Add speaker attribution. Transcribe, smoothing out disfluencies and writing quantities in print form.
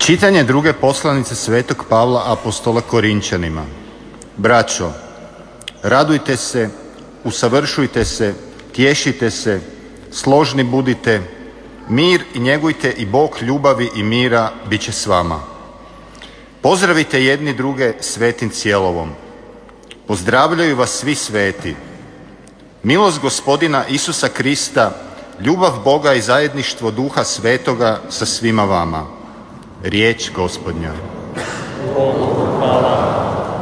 Speaker 1: Čitanje druge poslanice Svetog Pavla apostola Korinčanima. Braćo, radujte se, usavršujte se, tješite se, složni budite, mir i njegujte i Bog ljubavi i mira bit će s vama. Pozdravite jedni druge svetim cjelovom. Pozdravljaju vas svi sveti. Milost Gospodina Isusa Krista, ljubav Boga i zajedništvo Duha Svetoga sa svima vama. Riječ Gospodnja.